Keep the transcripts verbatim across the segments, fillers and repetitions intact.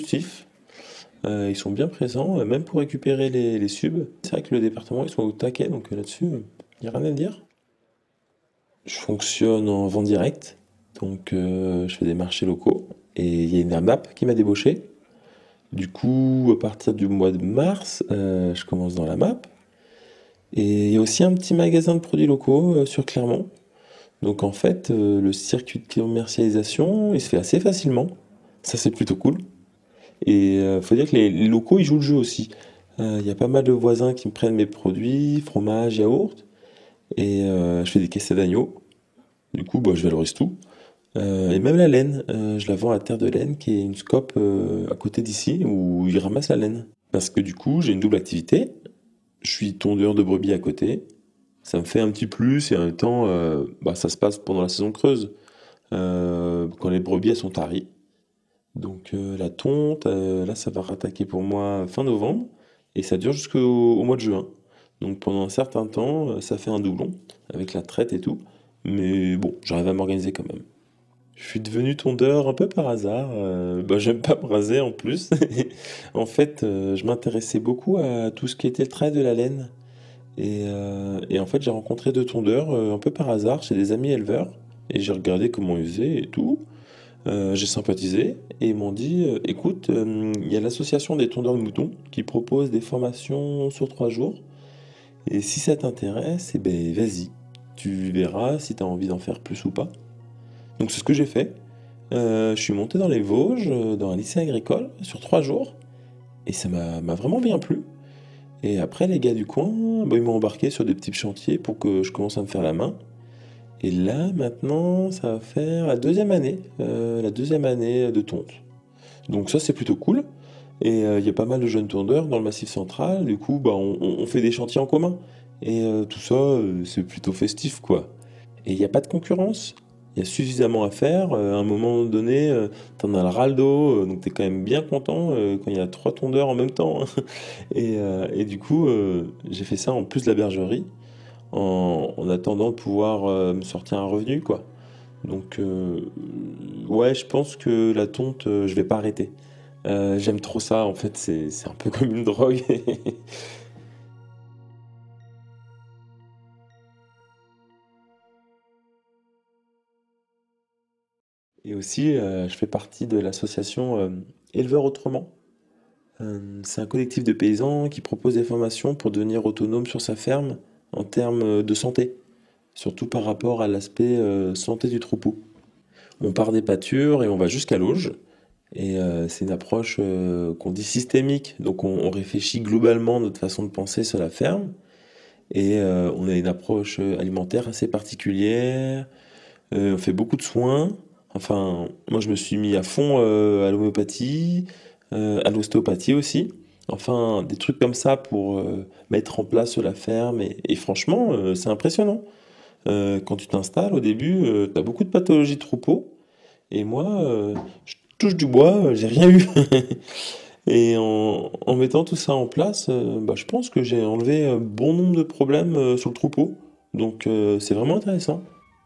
positif. Euh, ils sont bien présents, euh, même pour récupérer les, les subs. C'est vrai que le département, ils sont au taquet, donc euh, là-dessus, il n'y a rien à dire. Je fonctionne en vente directe, donc euh, je fais des marchés locaux. Et il y a une AMAP qui m'a débauché. Du coup, à partir du mois de mars, euh, je commence dans la map. Et il y a aussi un petit magasin de produits locaux euh, sur Clermont. Donc en fait, euh, le circuit de commercialisation, il se fait assez facilement. Ça, c'est plutôt cool. Et euh, faut dire que les, les locaux, ils jouent le jeu aussi. Euh, Il y a pas mal de voisins qui me prennent mes produits, fromage, yaourt. Et euh, je fais des caisses d'agneau. Du coup, bah, je valorise tout. Euh, et même la laine, euh, je la vends à Terre de Laine, qui est une scope euh, à côté d'ici, où ils ramassent la laine. Parce que du coup, j'ai une double activité. Je suis tondeur de brebis à côté. Ça me fait un petit plus et en même temps, euh, bah, ça se passe pendant la saison creuse, euh, quand les brebis elles sont taries. Donc euh, la tonte, euh, là, ça va rattaquer pour moi fin novembre et ça dure jusqu'au au mois de juin. Donc pendant un certain temps, euh, ça fait un doublon avec la traite et tout. Mais bon, j'arrive à m'organiser quand même. Je suis devenu tondeur un peu par hasard. Euh, bah, j'aime pas me raser en plus. En fait, euh, je m'intéressais beaucoup à tout ce qui était le trait de la laine. Et, euh, et en fait, j'ai rencontré deux tondeurs euh, un peu par hasard chez des amis éleveurs. Et j'ai regardé comment ils faisaient et tout. Euh, j'ai sympathisé et ils m'ont dit euh, écoute, euh, il y a l'association des tondeurs de moutons qui propose des formations sur trois jours. Et si ça t'intéresse, eh ben, vas-y. Tu verras si tu as envie d'en faire plus ou pas. Donc c'est ce que j'ai fait. Euh, je suis monté dans les Vosges, euh, dans un lycée agricole, sur trois jours. Et ça m'a m'a vraiment bien plu. Et après, les gars du coin, bah, ils m'ont embarqué sur des petits chantiers pour que je commence à me faire la main. Et là, maintenant, ça va faire la deuxième année, euh, la deuxième année de tonte. Donc ça, c'est plutôt cool. Et euh, il y a pas mal de jeunes tondeurs dans le Massif central. Du coup, bah, on, on fait des chantiers en commun. Et euh, tout ça, euh, c'est plutôt festif, quoi. Et il n'y a pas de concurrence. Il y a suffisamment à faire. Euh, à un moment donné, euh, t'en as le ras-le-dos, euh, donc t'es quand même bien content euh, quand il y a trois tondeurs en même temps. Et, euh, et du coup, euh, j'ai fait ça en plus de la bergerie, en, en attendant de pouvoir euh, me sortir un revenu, quoi. Donc, euh, ouais, je pense que la tonte, euh, je vais pas arrêter. Euh, j'aime trop ça, en fait, c'est, c'est un peu comme une drogue. Et aussi, euh, je fais partie de l'association euh, Éleveurs Autrement. Euh, c'est un collectif de paysans qui propose des formations pour devenir autonome sur sa ferme en termes de santé, surtout par rapport à l'aspect euh, santé du troupeau. On part des pâtures et on va jusqu'à l'auge. Et euh, c'est une approche euh, qu'on dit systémique. Donc on, on réfléchit globalement notre façon de penser sur la ferme. Et euh, on a une approche euh, alimentaire assez particulière. Euh, on fait beaucoup de soins. Enfin, moi je me suis mis à fond euh, à l'homéopathie, euh, à l'ostéopathie aussi. Enfin, des trucs comme ça pour euh, mettre en place sur la ferme. Et, et franchement, euh, c'est impressionnant. Euh, quand tu t'installes au début, tu as beaucoup de pathologies de troupeau. Et moi, euh, je touche du bois, euh, j'ai rien eu. Et en, en mettant tout ça en place, euh, bah, je pense que j'ai enlevé un bon nombre de problèmes euh, sur le troupeau. Donc euh, c'est vraiment intéressant.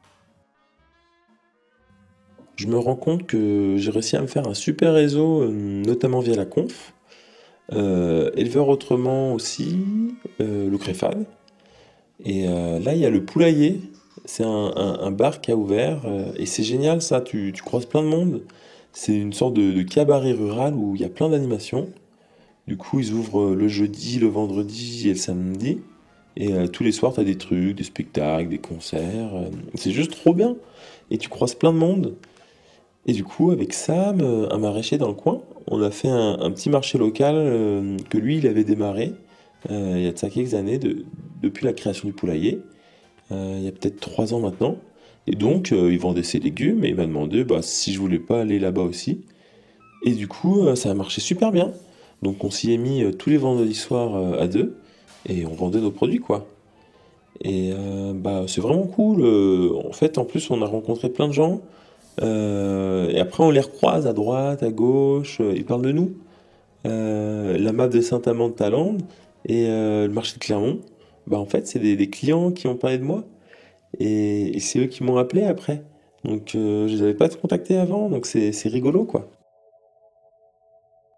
Je me rends compte que j'ai réussi à me faire un super réseau, euh, notamment via la conf. Euh, éleveur autrement aussi, euh, le Créfag. Et euh, là, il y a le poulailler. C'est un, un- un bar qui a ouvert. Euh, et c'est génial ça, tu, tu croises plein de monde. C'est une sorte de, de cabaret rural où il y a plein d'animations. Du coup, ils ouvrent euh, le jeudi, le vendredi et le samedi. Et euh, tous les soirs, t'as des trucs, des spectacles, des concerts. euh, c'est juste trop bien. Et tu croises plein de monde. Et du coup, avec Sam, euh, un maraîcher dans le coin, on a fait un, un petit marché local euh, que lui, il avait démarré euh, il y a de ça quelques années, de- depuis la création du poulailler. Euh, il y a peut-être trois ans maintenant. Et donc, euh, il vendait ses légumes et il m'a demandé bah, si je voulais pas aller là-bas aussi. Et du coup, euh, ça a marché super bien. Donc, on s'y est mis euh, tous les vendredis soirs euh, à deux et on vendait nos produits, quoi. Et euh, bah, c'est vraiment cool. euh, en fait, en plus, on a rencontré plein de gens. euh, et après, on les recroise à droite, à gauche. euh, ils parlent de nous. Euh, la map de Saint-Amand-de-Thalande et euh, le marché de Clermont. Bah, en fait, c'est des, des clients qui ont parlé de moi. Et, et c'est eux qui m'ont appelé après. Donc, euh, je les avais pas contactés avant. Donc, c'est c'est rigolo, quoi.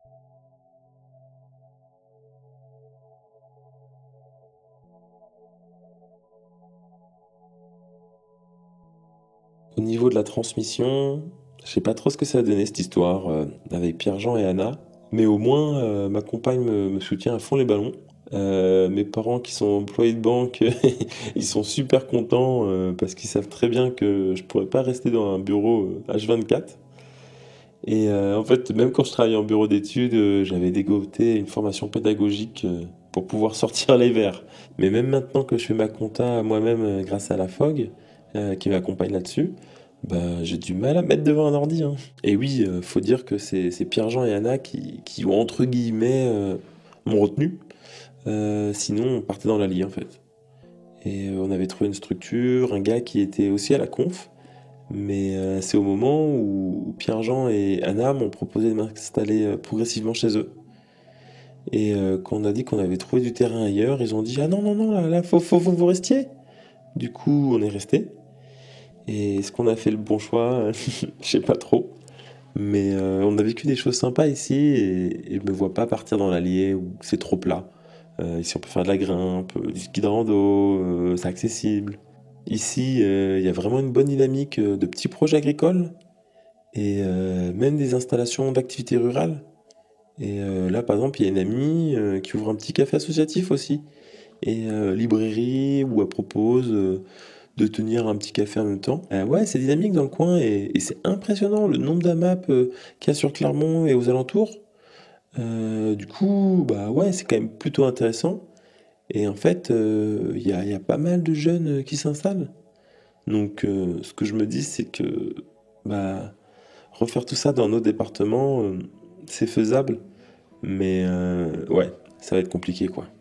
Au niveau de la transmission, je sais pas trop ce que ça a donné cette histoire euh, avec Pierre-Jean et Anna, mais au moins euh, ma compagne me, me soutient à fond les ballons. Euh, mes parents qui sont employés de banque, ils sont super contents euh, parce qu'ils savent très bien que je pourrais pas rester dans un bureau euh, H vingt-quatre. Et euh, en fait, même quand je travaillais en bureau d'études, euh, j'avais dégoté une formation pédagogique euh, pour pouvoir sortir les verres. Mais même maintenant que je fais ma compta moi-même euh, grâce à la F O G, euh, qui m'accompagne là-dessus, bah, j'ai du mal à me mettre devant un ordi, hein. Et oui, euh, faut dire que c'est c'est Pierre-Jean et Anna qui, qui ont entre guillemets euh, m'ont retenu. Euh, sinon, on partait dans la lie en fait. Et euh, on avait trouvé une structure, un gars qui était aussi à la conf. Mais euh, c'est au moment où Pierre-Jean et Anna m'ont proposé de m'installer euh, progressivement chez eux. Et euh, quand on a dit qu'on avait trouvé du terrain ailleurs, ils ont dit: ah non, non, non, là, là faut, faut, faut que vous restiez. Du coup, on est resté. Et est-ce qu'on a fait le bon choix? Je sais pas trop. Mais euh, on a vécu des choses sympas ici et, et je me vois pas partir dans l'Allier où c'est trop plat. Euh, ici, on peut faire de la grimpe, euh, du ski de rando, euh, c'est accessible. Ici, euh, il y a vraiment une bonne dynamique euh, de petits projets agricoles et euh, même des installations d'activités rurales. Et euh, là, par exemple, il y a une amie euh, qui ouvre un petit café associatif aussi. Et euh, librairie où elle propose euh, de tenir un petit café en même temps. Euh, ouais, c'est dynamique dans le coin et, et c'est impressionnant le nombre d'AMAP euh, qu'il y a sur Clermont et aux alentours. Euh, du coup, bah ouais, c'est quand même plutôt intéressant. Et en fait, euh, il y a, il y a pas mal de jeunes euh, qui s'installent. Donc, euh, ce que je me dis, c'est que bah, refaire tout ça dans nos départements, euh, c'est faisable. Mais euh, ouais, ça va être compliqué quoi.